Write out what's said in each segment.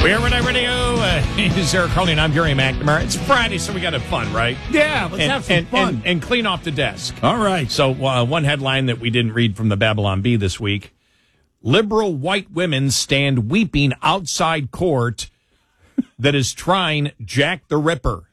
We are Red Eye Radio. He's Eric Carly, and I'm Gary McNamara. It's Friday, so we got to have fun, right? Yeah, let's have some fun. And clean off the desk. All right. So one headline that we didn't read from the Babylon Bee this week. Liberal white women stand weeping outside court that is trying Jack the Ripper.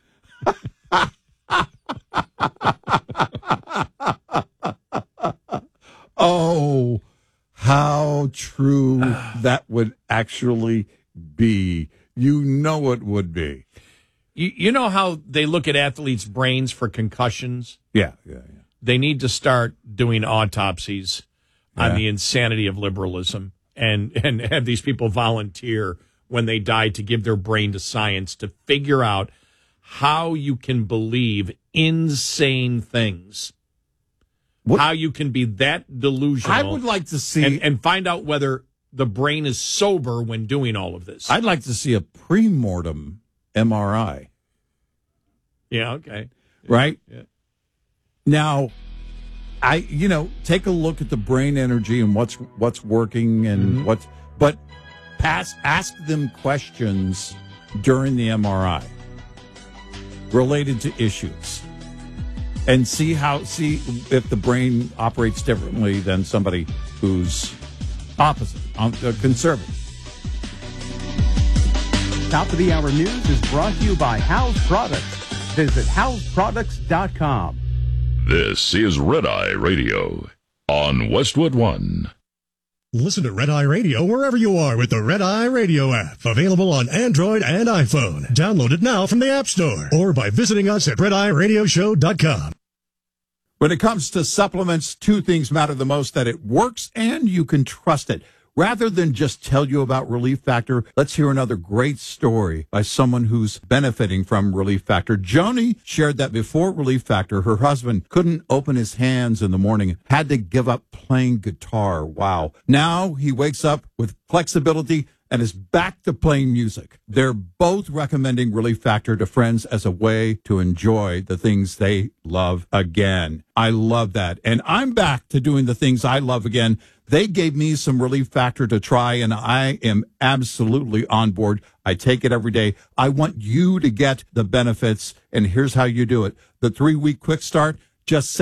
Oh, how true that would actually be. You know it would be. You know how they look at athletes' brains for concussions? Yeah. They need to start doing autopsies on the insanity of liberalism and have these people volunteer when they die to give their brain to science to figure out how you can believe insane things. How you can be that delusional. I would like to see... And find out whether the brain is sober when doing all of this. I'd like to see a pre-mortem MRI. Yeah, okay. Right? Yeah. Now, take a look at the brain energy and what's working and but ask them questions during the MRI related to issues. And see if the brain operates differently than somebody who's opposite, conservative. Top of the hour news is brought to you by House Products. Visit houseproducts.com. This is Red Eye Radio on Westwood One. Listen to Red Eye Radio wherever you are with the Red Eye Radio app. Available on Android and iPhone. Download it now from the App Store or by visiting us at RedEyeRadioshow.com. When it comes to supplements, two things matter the most: that it works and you can trust it. Rather than just tell you about Relief Factor, let's hear another great story by someone who's benefiting from Relief Factor. Joni shared that before Relief Factor, her husband couldn't open his hands in the morning, had to give up playing guitar. Wow. Now he wakes up with flexibility and is back to playing music. They're both recommending Relief Factor to friends as a way to enjoy the things they love again. I love that. And I'm back to doing the things I love again. They gave me some Relief Factor to try, and I am absolutely on board. I take it every day. I want you to get the benefits, and here's how you do it. The 3-week quick start, just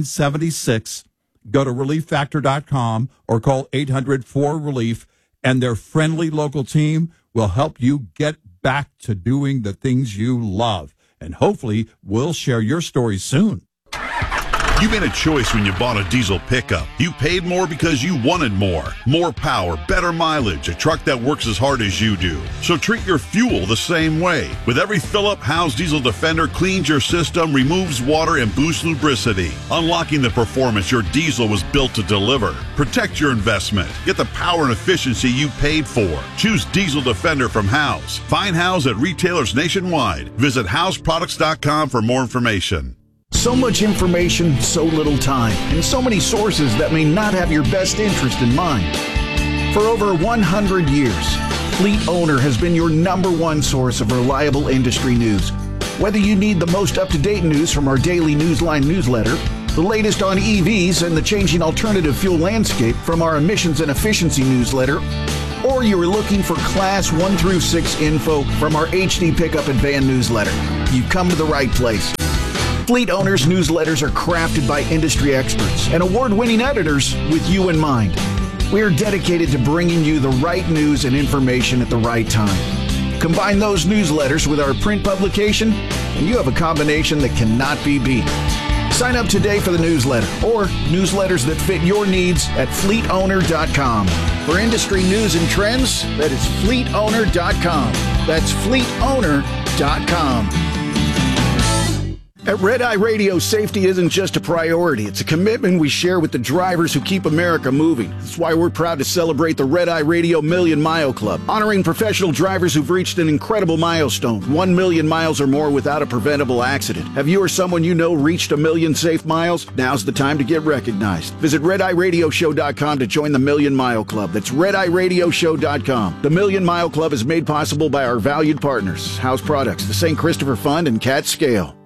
$17.76. Go to ReliefFactor.com or call 800-4RELIEF, and their friendly local team will help you get back to doing the things you love. And hopefully, we'll share your story soon. You made a choice when you bought a diesel pickup. You paid more because you wanted more. More power, better mileage, a truck that works as hard as you do. So treat your fuel the same way. With every fill-up, Howe's Diesel Defender cleans your system, removes water, and boosts lubricity, unlocking the performance your diesel was built to deliver. Protect your investment. Get the power and efficiency you paid for. Choose Diesel Defender from Howe's. Find Howe's at retailers nationwide. Visit houseproducts.com for more information. So much information, so little time, and so many sources that may not have your best interest in mind. For over 100 years, Fleet Owner has been your #1 source of reliable industry news. Whether you need the most up-to-date news from our daily Newsline newsletter, the latest on EVs and the changing alternative fuel landscape from our emissions and efficiency newsletter, or you are looking for Class 1 through 6 info from our HD Pickup and Van newsletter, you've come to the right place. Fleet Owners newsletters are crafted by industry experts and award-winning editors with you in mind. We are dedicated to bringing you the right news and information at the right time. Combine those newsletters with our print publication, and you have a combination that cannot be beat. Sign up today for the newsletter or newsletters that fit your needs at fleetowner.com. For industry news and trends, that is fleetowner.com. That's fleetowner.com. At Red Eye Radio, safety isn't just a priority. It's a commitment we share with the drivers who keep America moving. That's why we're proud to celebrate the Red Eye Radio Million Mile Club, honoring professional drivers who've reached an incredible milestone, 1 million miles or more without a preventable accident. Have you or someone you know reached 1 million safe miles? Now's the time to get recognized. Visit RedEyeRadioshow.com to join the Million Mile Club. That's RedEyeRadioshow.com. The Million Mile Club is made possible by our valued partners, House Products, the St. Christopher Fund, and Cat Scale.